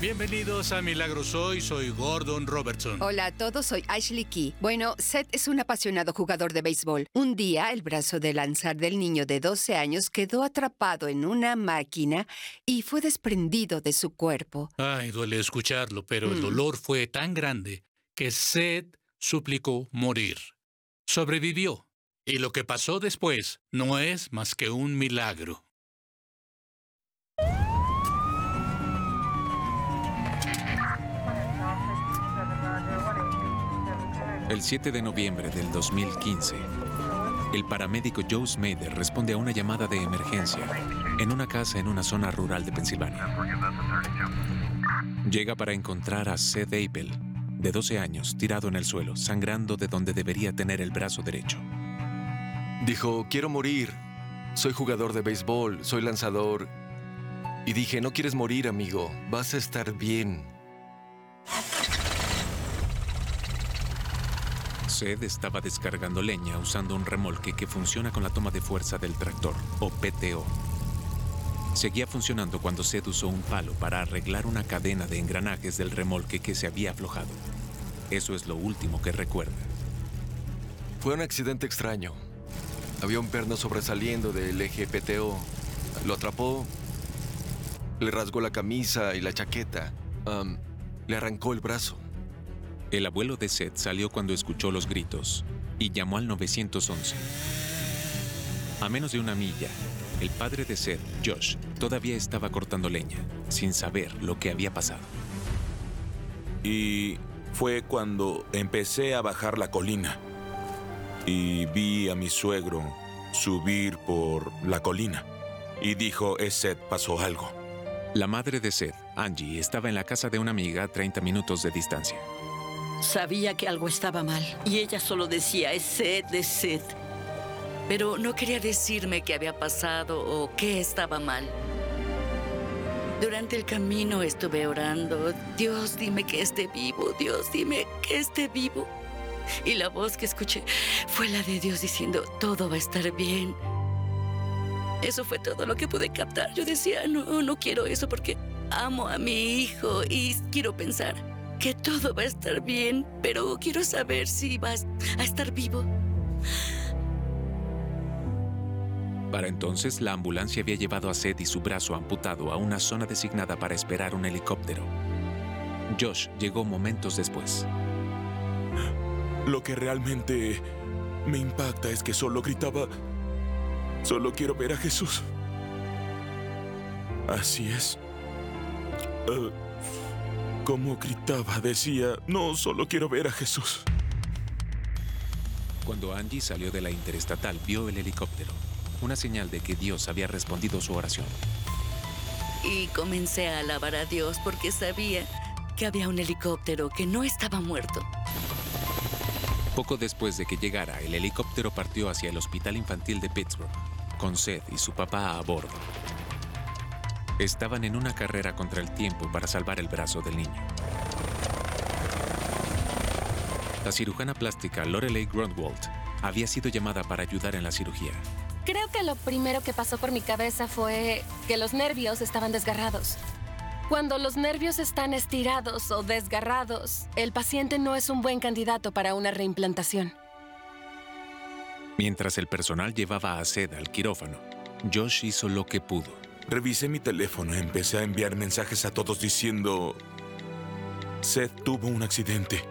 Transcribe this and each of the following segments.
Bienvenidos a Milagros Hoy, soy Gordon Robertson. Hola a todos, soy Ashley Key. Bueno, Seth es un apasionado jugador de béisbol. Un día, el brazo de lanzar del niño de 12 años quedó atrapado en una máquina y fue desprendido de su cuerpo. Ay, duele escucharlo, pero el dolor fue tan grande que Seth suplicó morir. Sobrevivió. Y lo que pasó después no es más que un milagro. El 7 de noviembre del 2015, el paramédico Joe Smader responde a una llamada de emergencia en una casa en una zona rural de Pensilvania. Llega para encontrar a Seth Appel, de 12 años, tirado en el suelo, sangrando de donde debería tener el brazo derecho. Dijo, quiero morir. Soy jugador de béisbol, soy lanzador. Y dije, no quieres morir, amigo. Vas a estar bien. Seth estaba descargando leña usando un remolque que funciona con la toma de fuerza del tractor, o PTO. Seguía funcionando cuando Seth usó un palo para arreglar una cadena de engranajes del remolque que se había aflojado. Eso es lo último que recuerda. Fue un accidente extraño. Había un perno sobresaliendo del eje PTO. Lo atrapó, le rasgó la camisa y la chaqueta. Le arrancó el brazo. El abuelo de Seth salió cuando escuchó los gritos y llamó al 911. A menos de una milla, el padre de Seth, Josh, todavía estaba cortando leña, sin saber lo que había pasado. Y fue cuando empecé a bajar la colina y vi a mi suegro subir por la colina y dijo, Seth, pasó algo. La madre de Seth, Angie, estaba en la casa de una amiga a 30 minutos de distancia. Sabía que algo estaba mal y ella solo decía, es Seth. Pero no quería decirme qué había pasado o qué estaba mal. Durante el camino estuve orando, Dios, dime que esté vivo, Dios, dime que esté vivo. Y la voz que escuché fue la de Dios diciendo, todo va a estar bien. Eso fue todo lo que pude captar. Yo decía, no quiero eso porque amo a mi hijo y quiero pensar que todo va a estar bien, pero quiero saber si vas a estar vivo. Para entonces, la ambulancia había llevado a Seth y su brazo amputado a una zona designada para esperar un helicóptero. Josh llegó momentos después. Lo que realmente me impacta es que solo gritaba, solo quiero ver a Jesús. Así es. Como gritaba, decía, no, solo quiero ver a Jesús. Cuando Angie salió de la interestatal, vio el helicóptero, una señal de que Dios había respondido su oración. Y comencé a alabar a Dios porque sabía que había un helicóptero que no estaba muerto. Poco después de que llegara, el helicóptero partió hacia el Hospital Infantil de Pittsburgh, con Seth y su papá a bordo. Estaban en una carrera contra el tiempo para salvar el brazo del niño. La cirujana plástica Lorelei Grunwald había sido llamada para ayudar en la cirugía. Creo que lo primero que pasó por mi cabeza fue que los nervios estaban desgarrados. Cuando los nervios están estirados o desgarrados, el paciente no es un buen candidato para una reimplantación. Mientras el personal llevaba a Seth al quirófano, Josh hizo lo que pudo. Revisé mi teléfono y empecé a enviar mensajes a todos diciendo, Seth tuvo un accidente.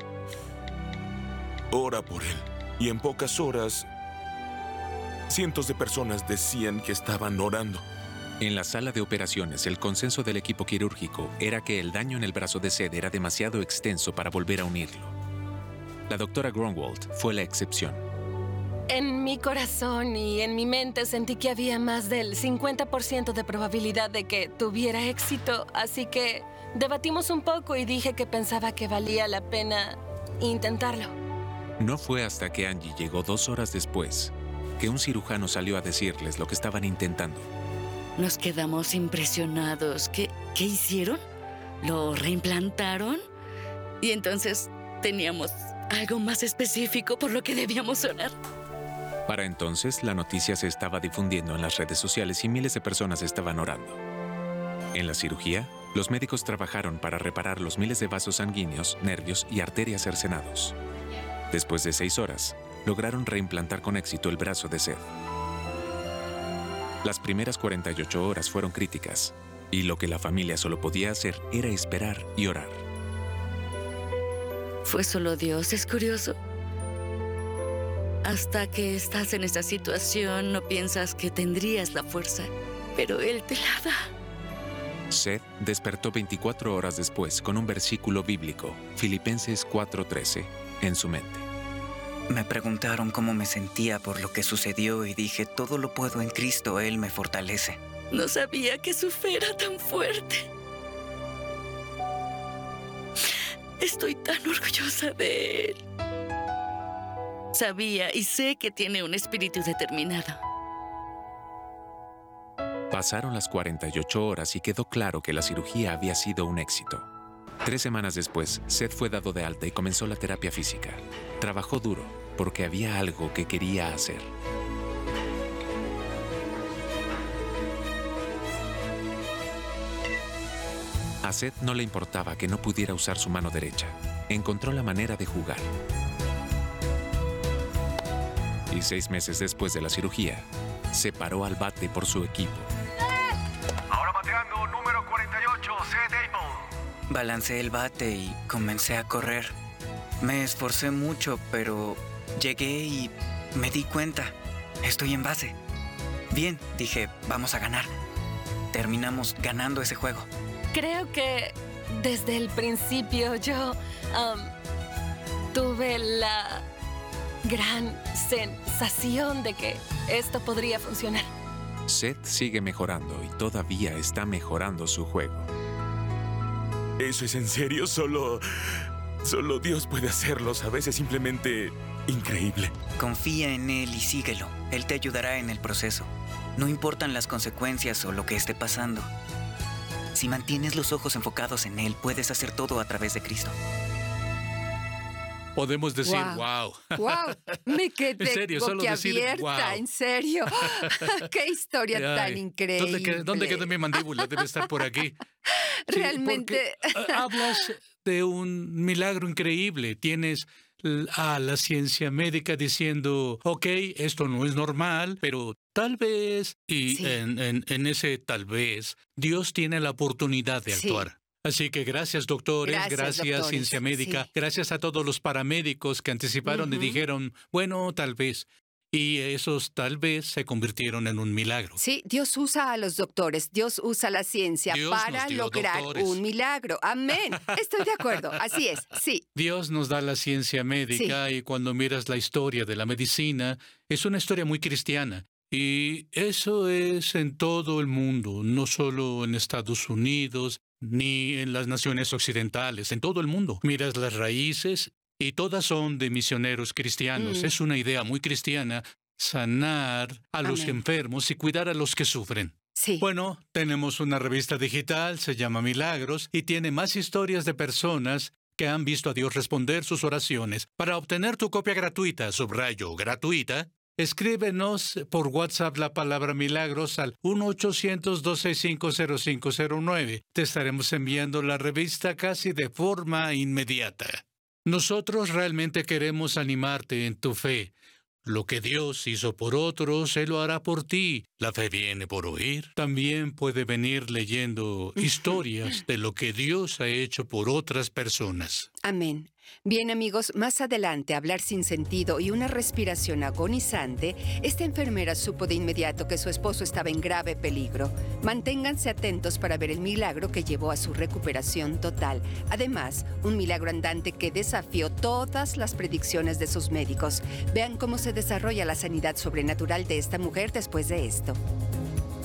Ora por él. Y en pocas horas, cientos de personas decían que estaban orando. En la sala de operaciones, el consenso del equipo quirúrgico era que el daño en el brazo de Seth era demasiado extenso para volver a unirlo. La doctora Grunwald fue la excepción. En mi corazón y en mi mente sentí que había más del 50% de probabilidad de que tuviera éxito, así que debatimos un poco y dije que pensaba que valía la pena intentarlo. No fue hasta que Angie llegó 2 horas después que un cirujano salió a decirles lo que estaban intentando. Nos quedamos impresionados. ¿Qué hicieron? ¿Lo reimplantaron? Y entonces teníamos algo más específico por lo que debíamos orar. Para entonces, la noticia se estaba difundiendo en las redes sociales y miles de personas estaban orando. En la cirugía, Los médicos trabajaron para reparar los miles de vasos sanguíneos, nervios y arterias cercenados. Después de 6 horas, lograron reimplantar con éxito el brazo de Seth. Las primeras 48 horas fueron críticas, y lo que la familia solo podía hacer era esperar y orar. Fue solo Dios, es curioso. Hasta que estás en esta situación, no piensas que tendrías la fuerza, pero Él te la da. Seth despertó 24 horas después con un versículo bíblico, Filipenses 4:13, en su mente. Me preguntaron cómo me sentía por lo que sucedió y dije, todo lo puedo en Cristo, Él me fortalece. No sabía que su fe era tan fuerte. Estoy tan orgullosa de Él. Sabía y sé que tiene un espíritu determinado. Pasaron las 48 horas y quedó claro que la cirugía había sido un éxito. 3 semanas después, Seth fue dado de alta y comenzó la terapia física. Trabajó duro porque había algo que quería hacer. A Seth no le importaba que no pudiera usar su mano derecha. Encontró la manera de jugar. Y 6 meses después de la cirugía, se paró al bate por su equipo. Ahora bateando número 48, Seth Abel. Balancé el bate y comencé a correr. Me esforcé mucho, pero llegué y me di cuenta. Estoy en base. Bien, dije, vamos a ganar. Terminamos ganando ese juego. Creo que desde el principio yo tuve la gran sensación de que esto podría funcionar. Seth sigue mejorando y todavía está mejorando su juego. ¿Eso es en serio? Solo Dios puede hacerlo, ¿sabes? Es simplemente increíble. Confía en Él y síguelo. Él te ayudará en el proceso. No importan las consecuencias o lo que esté pasando. Si mantienes los ojos enfocados en Él, puedes hacer todo a través de Cristo. Podemos decir, wow. ¡Wow! Me quedé En serio, solo decir, boquiabierta, wow. en serio. ¡Qué historia tan increíble! ¿Dónde quedó mi mandíbula? Debe estar por aquí. Sí, Realmente. porque hablas de un milagro increíble. Tienes a la ciencia médica diciendo, ok, esto no es normal, pero tal vez, y Sí. en ese tal vez, Dios tiene la oportunidad de Sí. actuar. Así que gracias, doctores, gracias doctores, ciencia médica, sí. gracias a todos los paramédicos que anticiparon y Ujú. dijeron, bueno, tal vez. Y esos tal vez se convirtieron en un milagro. Sí, Dios usa a los doctores, Dios usa la ciencia Dios para nos dio lograr doctores. un milagro. Amén. Estoy de acuerdo. Así es, sí. Dios nos da la ciencia médica y cuando miras la historia de la medicina, es una historia muy cristiana. Y eso es en todo el mundo, no solo en Estados Unidos, ni en las naciones occidentales, en todo el mundo. Miras las raíces y todas son de misioneros cristianos. Mm. Es una idea muy cristiana sanar a los Amén. enfermos y cuidar a los que sufren. Sí. Bueno, tenemos una revista digital, se llama Milagros, y tiene más historias de personas que han visto a Dios responder sus oraciones. Para obtener tu copia gratuita, subrayo gratuita, escríbenos por WhatsApp la palabra Milagros al 1-800-265-0509. Te estaremos enviando la revista casi de forma inmediata. Nosotros realmente queremos animarte en tu fe. Lo que Dios hizo por otros, Él lo hará por ti. La fe viene por oír. También puede venir leyendo historias de lo que Dios ha hecho por otras personas. Amén. Bien, amigos, más adelante, hablar sin sentido y una respiración agonizante, esta enfermera supo de inmediato que su esposo estaba en grave peligro. Manténganse atentos para ver el milagro que llevó a su recuperación total. Además, un milagro andante que desafió todas las predicciones de sus médicos. Vean cómo se desarrolla la sanidad sobrenatural de esta mujer después de esto.